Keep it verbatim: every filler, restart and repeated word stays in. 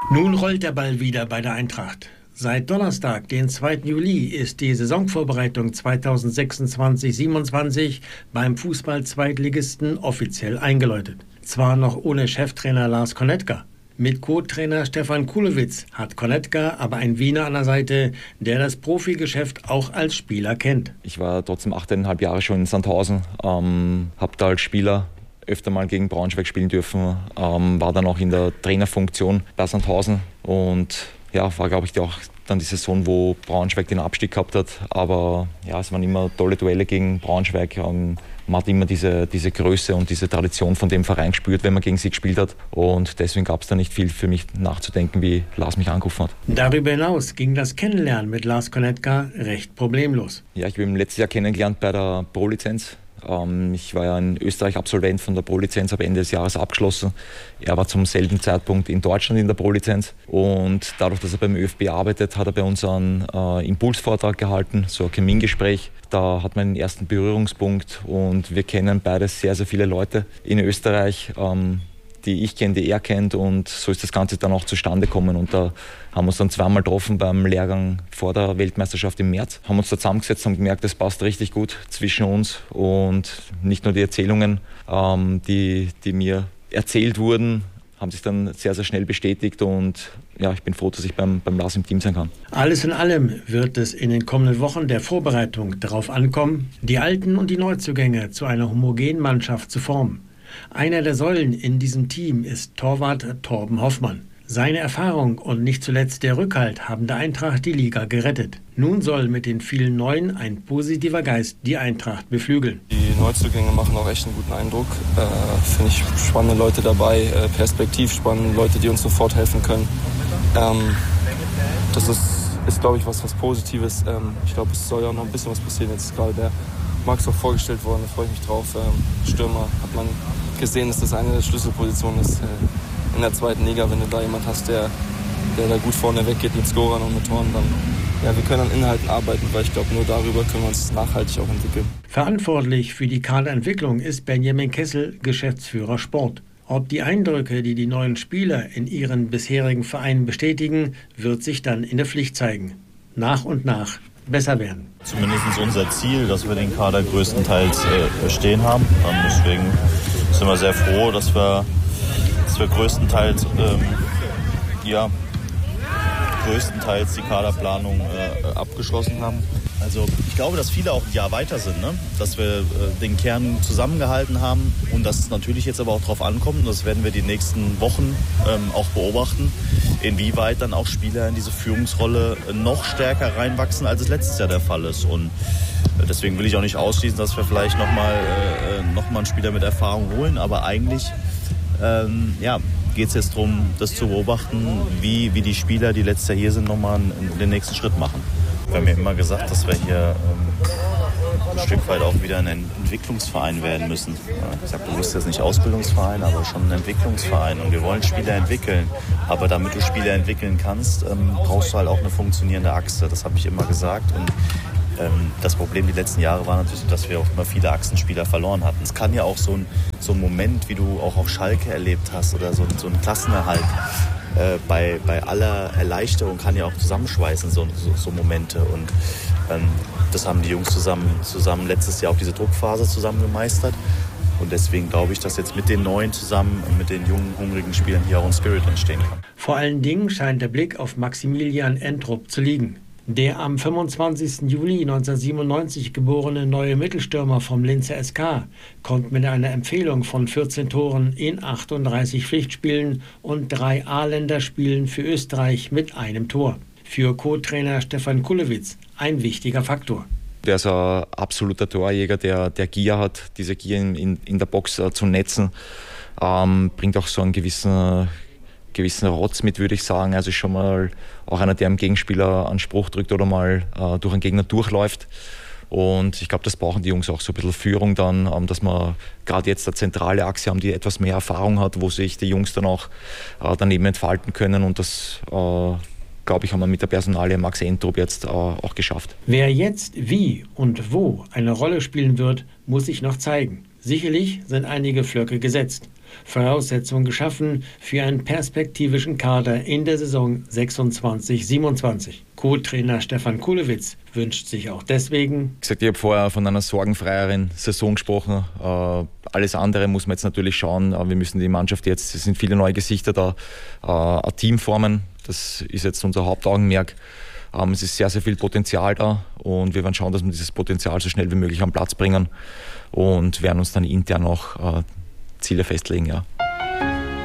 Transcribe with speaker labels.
Speaker 1: Nun rollt der Ball wieder bei der Eintracht. Seit Donnerstag, den zweiten Juli, ist die Saisonvorbereitung zweitausendsechsundzwanzig siebenundzwanzig beim Fußball-Zweitligisten offiziell eingeläutet. Zwar noch ohne Cheftrainer Lars Konetka. Mit Co-Trainer Stefan Kulowitz hat Konetka aber einen Wiener an der Seite, der das Profigeschäft auch als Spieler kennt.
Speaker 2: Ich war trotzdem achteinhalb Jahre schon in Sandhausen, ähm, habe da als Spieler öfter mal gegen Braunschweig spielen dürfen, ähm, war dann auch in der Trainerfunktion bei Sandhausen und ja, war, glaube ich, auch dann die Saison, wo Braunschweig den Abstieg gehabt hat. Aber ja, es waren immer tolle Duelle gegen Braunschweig. Ähm, man hat immer diese, diese Größe und diese Tradition von dem Verein gespürt, wenn man gegen sie gespielt hat. Und deswegen gab es da nicht viel für mich nachzudenken, wie Lars mich angerufen hat.
Speaker 1: Darüber hinaus ging das Kennenlernen mit Lars Konetka recht problemlos.
Speaker 2: Ja, ich habe ihn letztes Jahr kennengelernt bei der Pro-Lizenz. Ich war ja in Österreich Absolvent von der Pro-Lizenz, habe Ende des Jahres abgeschlossen. Er war zum selben Zeitpunkt in Deutschland in der Pro-Lizenz. Und dadurch, dass er beim ÖFB arbeitet, hat er bei uns einen äh, Impulsvortrag gehalten, so ein Kamingespräch. Da hat man den ersten Berührungspunkt und wir kennen beide sehr, sehr viele Leute in Österreich, ähm, die ich kenne, die er kennt, und so ist das Ganze dann auch zustande gekommen. Und da haben wir uns dann zweimal getroffen beim Lehrgang vor der Weltmeisterschaft im März, haben uns da zusammengesetzt und gemerkt, das passt richtig gut zwischen uns, und nicht nur die Erzählungen, ähm, die, die mir erzählt wurden, haben sich dann sehr, sehr schnell bestätigt, und ja, ich bin froh, dass ich beim, beim Lars im Team sein kann.
Speaker 1: Alles in allem wird es in den kommenden Wochen der Vorbereitung darauf ankommen, die Alten und die Neuzugänge zu einer homogenen Mannschaft zu formen. Einer der Säulen in diesem Team ist Torwart Torben Hoffmann. Seine Erfahrung und nicht zuletzt der Rückhalt haben der Eintracht die Liga gerettet. Nun soll mit den vielen Neuen ein positiver Geist die Eintracht beflügeln.
Speaker 3: Die Neuzugänge machen auch echt einen guten Eindruck. Äh, Finde ich spannende Leute dabei, äh, perspektiv spannende Leute, die uns sofort helfen können. Ähm, das ist, ist glaube ich, was, was Positives. Ähm, ich glaube, es soll ja noch ein bisschen was passieren. Jetzt ist gerade der Max auch vorgestellt worden, da freue ich mich drauf. Ähm, Stürmer hat man gesehen, dass das eine der Schlüsselpositionen ist äh, in der zweiten Liga. Wenn du da jemand hast, der, der da gut vorne weggeht mit Scorern und mit Toren, dann ja, wir können an Inhalten arbeiten, weil ich glaube, nur darüber können wir uns nachhaltig auch entwickeln.
Speaker 1: Verantwortlich für die Kaderentwicklung ist Benjamin Kessel, Geschäftsführer Sport. Ob die Eindrücke, die die neuen Spieler in ihren bisherigen Vereinen bestätigen, wird sich dann in der Pflicht zeigen. Nach und nach besser werden.
Speaker 4: Zumindest unser Ziel, dass wir den Kader größtenteils äh, stehen haben. Und deswegen sind wir sehr froh, dass wir, dass wir größtenteils, ähm, ja, größtenteils die Kaderplanung äh, abgeschlossen haben. Also ich glaube, dass viele auch ein Jahr weiter sind, ne? Dass wir äh, den Kern zusammengehalten haben und dass es natürlich jetzt aber auch darauf ankommt, und das werden wir die nächsten Wochen ähm, auch beobachten, inwieweit dann auch Spieler in diese Führungsrolle noch stärker reinwachsen, als es letztes Jahr der Fall ist. Und deswegen will ich auch nicht ausschließen, dass wir vielleicht nochmal äh, noch mal einen Spieler mit Erfahrung holen, aber eigentlich ähm, ja, geht es jetzt darum, das zu beobachten, wie, wie die Spieler, die letztes Jahr hier sind, nochmal den nächsten Schritt machen. Wir haben ja immer gesagt, dass wir hier ähm, ein Stück weit auch wieder ein Entwicklungsverein werden müssen. Ich sage bewusst jetzt nicht Ausbildungsverein, aber schon ein Entwicklungsverein. Und wir wollen Spieler entwickeln. Aber damit du Spieler entwickeln kannst, ähm, brauchst du halt auch eine funktionierende Achse. Das habe ich immer gesagt. Und ähm, das Problem die letzten Jahre war natürlich, dass wir auch immer viele Achsenspieler verloren hatten. Es kann ja auch so ein, so ein Moment, wie du auch auf Schalke erlebt hast, oder so, so ein Klassenerhalt, Äh, bei, bei aller Erleichterung kann ja auch zusammenschweißen, so, so, so Momente. Und ähm, das haben die Jungs zusammen, zusammen letztes Jahr auch diese Druckphase zusammen gemeistert. Und deswegen glaube ich, dass jetzt mit den Neuen zusammen, mit den jungen, hungrigen Spielern hier auch ein Spirit entstehen kann.
Speaker 1: Vor allen Dingen scheint der Blick auf Maximilian Entrup zu liegen. Der am fünfundzwanzigsten Juli neunzehnhundertsiebenundneunzig geborene neue Mittelstürmer vom Linzer S K kommt mit einer Empfehlung von vierzehn Toren in achtunddreißig Pflichtspielen und drei A-Länderspielen für Österreich mit einem Tor. Für Co-Trainer Stefan Kulowitz ein wichtiger Faktor.
Speaker 2: Der ist ein absoluter Torjäger, der, der Gier hat, diese Gier in, in, in der Box äh, zu netzen. Ähm, bringt auch so einen gewissen... gewissen Rotz mit, würde ich sagen. Also schon mal auch einer, der einem Gegenspieler einen Spruch drückt oder mal äh, durch einen Gegner durchläuft. Und ich glaube, das brauchen die Jungs auch so ein bisschen Führung dann, ähm, dass wir gerade jetzt eine zentrale Achse haben, die etwas mehr Erfahrung hat, wo sich die Jungs dann auch äh, daneben entfalten können. Und das, äh, glaube ich, haben wir mit der Personalie Max Entrup jetzt äh, auch geschafft.
Speaker 1: Wer jetzt wie und wo eine Rolle spielen wird, muss sich noch zeigen. Sicherlich sind einige Flöcke gesetzt. Voraussetzungen geschaffen für einen perspektivischen Kader in der Saison sechsundzwanzig siebenundzwanzig. Co-Trainer Stefan Kulewitz wünscht sich auch deswegen.
Speaker 2: Ich habe vorher von einer sorgenfreieren Saison gesprochen. Äh, alles andere muss man jetzt natürlich schauen. Äh, wir müssen die Mannschaft jetzt, es sind viele neue Gesichter da, äh, ein Team formen. Das ist jetzt unser Hauptaugenmerk. Ähm, es ist sehr, sehr viel Potenzial da und wir werden schauen, dass wir dieses Potenzial so schnell wie möglich am Platz bringen und werden uns dann intern auch äh, Ziele festlegen. Ja.